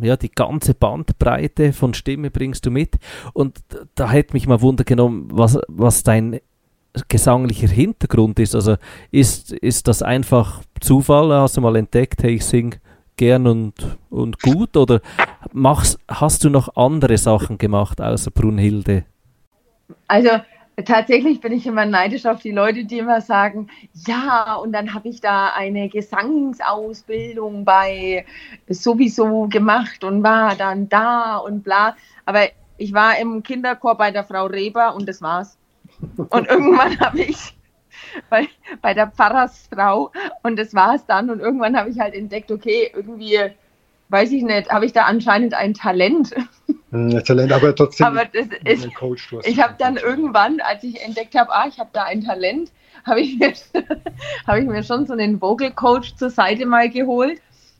ja, die ganze Bandbreite von Stimme bringst du mit. Und da hätte mich mal Wunder genommen, was dein gesanglicher Hintergrund ist. Also ist das einfach Zufall? Hast du mal entdeckt, hey, ich singe gern und gut? Oder hast du noch andere Sachen gemacht außer Brunhilde? Also tatsächlich bin ich immer neidisch auf die Leute, die immer sagen, ja, und dann habe ich da eine Gesangsausbildung bei sowieso gemacht und war dann da und bla. Aber ich war im Kinderchor bei der Frau Reber und das war's. Und irgendwann habe ich bei der Pfarrersfrau und das war's dann. Und irgendwann habe ich halt entdeckt, okay, irgendwie, weiß ich nicht, habe ich da anscheinend ein Talent. Talent, aber trotzdem. Aber das ist, ich habe dann irgendwann, als ich entdeckt habe, ich habe da ein Talent, habe ich mir schon so einen Vocal Coach zur Seite mal geholt,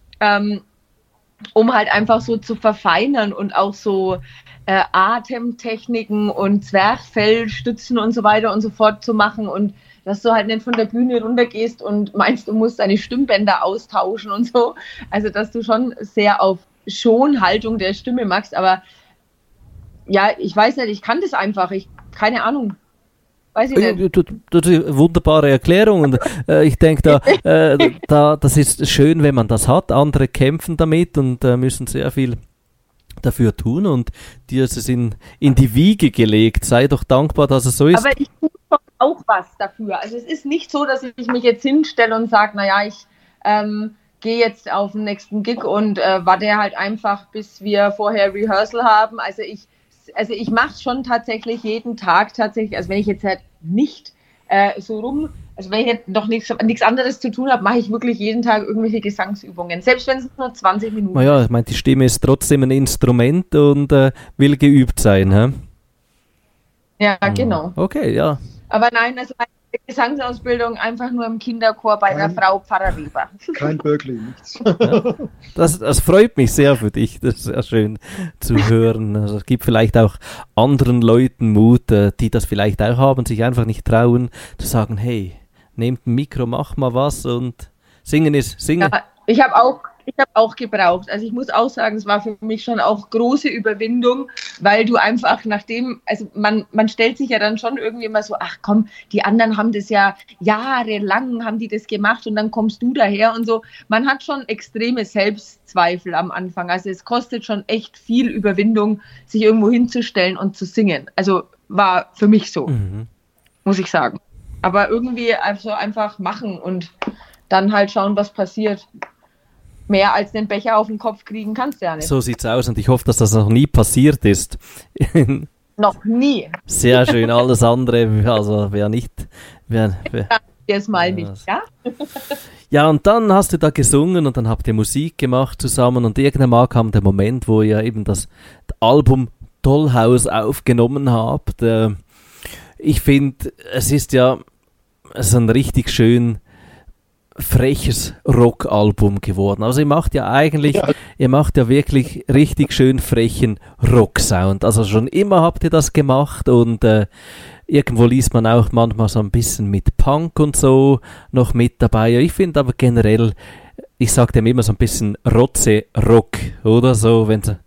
um halt einfach so zu verfeinern und auch so Atemtechniken und Zwerchfellstützen und so weiter und so fort zu machen und dass du halt nicht von der Bühne runtergehst und meinst, du musst deine Stimmbänder austauschen und so. Also, dass du schon sehr auf Schonhaltung der Stimme machst, aber ja, ich weiß nicht, ich kann das einfach, keine Ahnung. Weiß ich nicht. Das ist eine wunderbare Erklärung und ich denke, das ist schön, wenn man das hat. Andere kämpfen damit und müssen sehr viel dafür tun und dir ist es in die Wiege gelegt. Sei doch dankbar, dass es so ist. Aber ich tue schon auch was dafür. Also es ist nicht so, dass ich mich jetzt hinstelle und sage, naja, ich gehe jetzt auf den nächsten Gig und warte halt einfach, bis wir vorher Rehearsal haben. Also ich mache es schon tatsächlich jeden Tag tatsächlich. Also wenn ich jetzt halt nicht also wenn ich jetzt noch nichts anderes zu tun habe, mache ich wirklich jeden Tag irgendwelche Gesangsübungen. Selbst wenn es nur 20 Minuten sind. Naja, ich meine, die Stimme ist trotzdem ein Instrument und will geübt sein, hä? Ja, genau. Okay, ja. Aber nein, also meine Gesangsausbildung einfach nur im Kinderchor bei der Frau Pfarrer Weber. Kein Berkeley, nichts. Ja, das freut mich sehr für dich, das ist sehr schön zu hören. Also es gibt vielleicht auch anderen Leuten Mut, die das vielleicht auch haben, sich einfach nicht trauen, zu sagen, hey, nehmt ein Mikro, mach mal was und singen ist singen. Ja, ich habe auch gebraucht. Also ich muss auch sagen, es war für mich schon auch große Überwindung, weil du einfach also man stellt sich ja dann schon irgendwie immer so, ach komm, die anderen haben das ja jahrelang, haben die das gemacht und dann kommst du daher und so. Man hat schon extreme Selbstzweifel am Anfang. Also es kostet schon echt viel Überwindung, sich irgendwo hinzustellen und zu singen. Also war für mich so, muss ich sagen. Aber irgendwie also einfach machen und dann halt schauen, was passiert. Mehr als den Becher auf den Kopf kriegen kannst du ja nicht. So sieht's aus und ich hoffe, dass das noch nie passiert ist. Noch nie. Sehr schön, alles andere, also wer nicht... Jetzt mal nicht, ja? Ja, und dann hast du da gesungen und dann habt ihr Musik gemacht zusammen und irgendwann mal kam der Moment, wo ihr eben das Album Dollhaus aufgenommen habt. Ich finde, es ist ja so ein richtig schön freches Rockalbum geworden. Also ihr macht ja wirklich richtig schön frechen Rocksound. Also schon immer habt ihr das gemacht und irgendwo liest man auch manchmal so ein bisschen mit Punk und so noch mit dabei. Ich finde aber generell, ich sage dem immer so ein bisschen Rotze-Rock, oder so, wenn sie...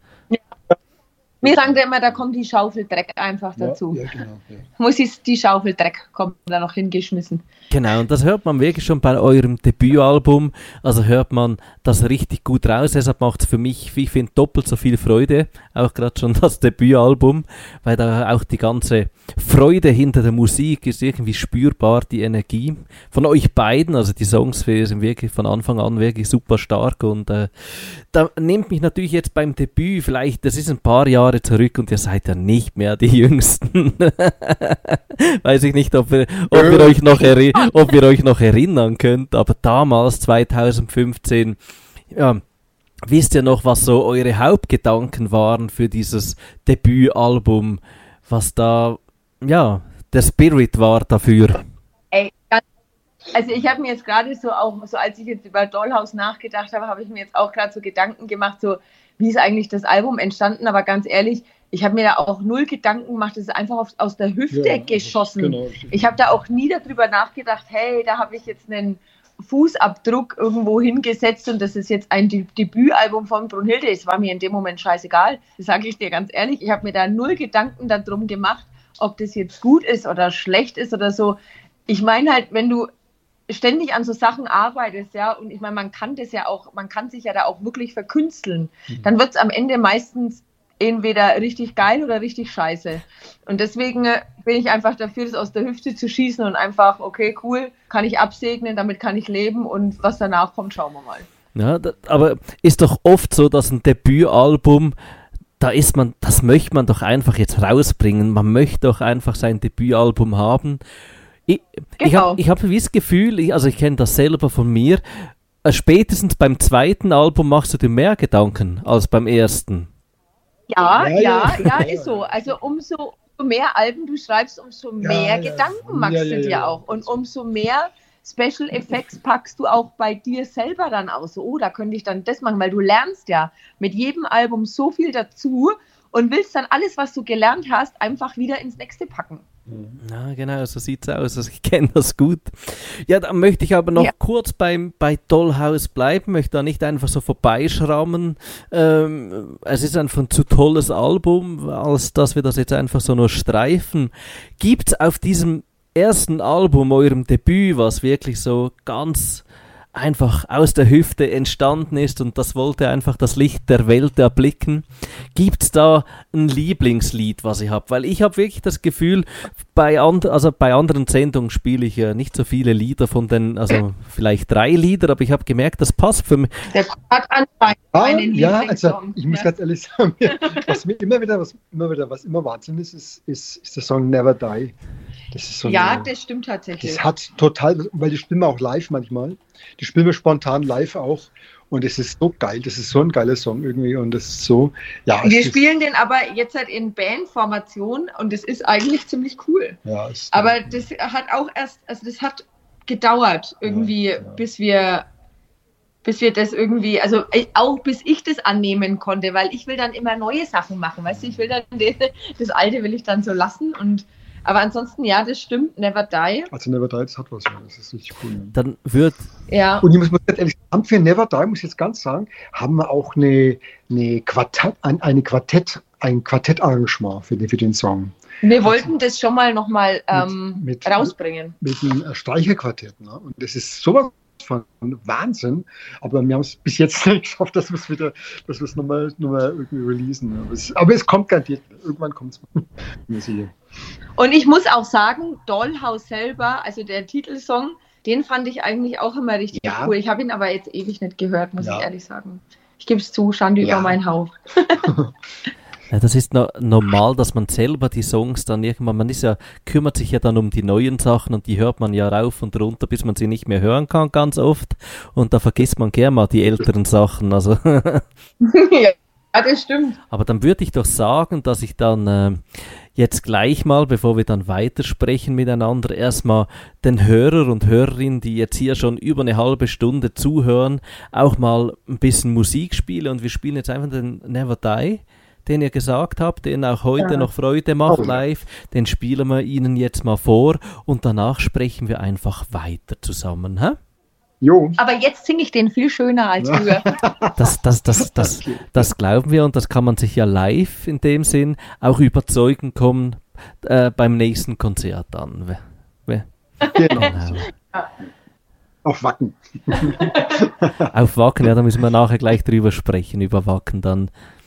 Wir sagen immer, da kommt die Schaufel Dreck einfach dazu. Ja, genau. Ja. Die Schaufel Dreck kommt da noch hingeschmissen. Genau, und das hört man wirklich schon bei eurem Debütalbum. Also hört man das richtig gut raus. Deshalb macht es für mich, wie ich finde, doppelt so viel Freude. Auch gerade schon das Debütalbum, weil da auch die ganze Freude hinter der Musik ist irgendwie spürbar, die Energie von euch beiden. Also die Songs sind wirklich von Anfang an wirklich super stark. Und da nimmt mich natürlich jetzt beim Debüt, vielleicht, das ist ein paar Jahre zurück und ihr seid ja nicht mehr die Jüngsten. Weiß ich nicht, ob ihr euch noch erinnern könnt, aber damals, 2015, ja, wisst ihr noch, was so eure Hauptgedanken waren für dieses Debütalbum, was da, ja, der Spirit war dafür? Also ich habe mir jetzt gerade so auch, so als ich jetzt über Dollhaus nachgedacht habe, habe ich mir jetzt auch gerade so Gedanken gemacht, so wie ist eigentlich das Album entstanden, aber ganz ehrlich, ich habe mir da auch null Gedanken gemacht, das ist einfach aus der Hüfte geschossen. Genau. Ich habe da auch nie darüber nachgedacht, hey, da habe ich jetzt einen Fußabdruck irgendwo hingesetzt und das ist jetzt ein Debütalbum von Brunhilde. Es war mir in dem Moment scheißegal. Das sage ich dir ganz ehrlich. Ich habe mir da null Gedanken darum gemacht, ob das jetzt gut ist oder schlecht ist oder so. Ich meine halt, wenn du ständig an so Sachen arbeitest, ja, und ich meine, man kann sich ja da auch wirklich verkünsteln, dann wird es am Ende meistens entweder richtig geil oder richtig scheiße. Und deswegen bin ich einfach dafür, das aus der Hüfte zu schießen und einfach, okay, cool, kann ich absegnen, damit kann ich leben und was danach kommt, schauen wir mal. Ja, aber ist doch oft so, dass ein Debütalbum, das möchte man doch einfach jetzt rausbringen. Man möchte doch einfach sein Debütalbum haben. Ich habe wie das Gefühl, ich kenne das selber von mir, spätestens beim zweiten Album machst du dir mehr Gedanken als beim ersten. Ja, ist so. Also umso mehr Alben du schreibst, umso mehr Gedanken machst du dir auch. Und umso mehr Special Effects packst du auch bei dir selber dann aus. Oh, da könnte ich dann das machen, weil du lernst ja mit jedem Album so viel dazu und willst dann alles, was du gelernt hast, einfach wieder ins nächste packen. Ja, genau, so sieht's aus. Also ich kenne das gut. Ja, dann möchte ich aber noch kurz bei Dollhouse bleiben, möchte da nicht einfach so vorbeischrammen. Es ist einfach ein zu tolles Album, als dass wir das jetzt einfach so nur streifen. Gibt's auf diesem ersten Album, eurem Debüt, was wirklich so ganz einfach aus der Hüfte entstanden ist und das wollte einfach das Licht der Welt erblicken. Gibt's da ein Lieblingslied, was ihr habt? Weil ich habe wirklich das Gefühl, bei anderen Sendungen spiele ich ja nicht so viele Lieder von den, also vielleicht 3 Lieder, aber ich habe gemerkt, das passt für mich. Der hat anscheinend einen Lieblingssong. Also ich muss ganz ehrlich sagen, was immer Wahnsinn ist der Song Never Die. Das ist so das stimmt tatsächlich. Das hat total, weil die spielen wir auch live manchmal. Die spielen wir spontan live auch. Und es ist so geil. Das ist so ein geiler Song irgendwie. Und das ist so, ja. Wir spielen den aber jetzt halt in Bandformation und das ist eigentlich ziemlich cool. Ja, aber das hat auch das hat gedauert irgendwie, bis wir das irgendwie, also auch bis ich das annehmen konnte, weil ich will dann immer neue Sachen machen, weißt du, ich will dann das Alte will ich dann so lassen aber ansonsten, ja, das stimmt, Never Die. Also Never Die, das hat was, das ist richtig cool. Ne? Dann und ich muss ganz ehrlich sagen, für Never Die, muss ich jetzt ganz sagen, haben wir auch ein Quartettarrangement für den Song. Wir wollten das schon mal nochmal rausbringen. Mit einem Streicherquartett. Ne? Und das ist sowas von Wahnsinn, aber wir haben es bis jetzt nicht geschafft, dass wir es nochmal irgendwie releasen. Aber es kommt garantiert, irgendwann kommt es. Und ich muss auch sagen, Dollhouse selber, also der Titelsong, den fand ich eigentlich auch immer richtig cool. Ich habe ihn aber jetzt ewig nicht gehört, muss ich ehrlich sagen. Ich gebe es zu, Schande über meinen Hauch. Ja, das ist normal, dass man selber die Songs dann irgendwann, kümmert sich ja dann um die neuen Sachen und die hört man ja rauf und runter, bis man sie nicht mehr hören kann, ganz oft. Und da vergisst man gerne mal die älteren Sachen. Also ja, das stimmt. Aber dann würde ich doch sagen, dass ich dann jetzt gleich mal, bevor wir dann weitersprechen miteinander, erstmal den Hörer und Hörerinnen, die jetzt hier schon über eine halbe Stunde zuhören, auch mal ein bisschen Musik spiele. Und wir spielen jetzt einfach den Never Die, den ihr gesagt habt, den auch heute noch Freude macht live, den spielen wir Ihnen jetzt mal vor und danach sprechen wir einfach weiter zusammen. Hä? Jo. Aber jetzt singe ich den viel schöner als früher. Das glauben wir und das kann man sich ja live in dem Sinn auch überzeugen kommen beim nächsten Konzert an. Genau. Auf Wacken. Auf Wacken, ja, da müssen wir nachher gleich drüber sprechen, über Wacken dann.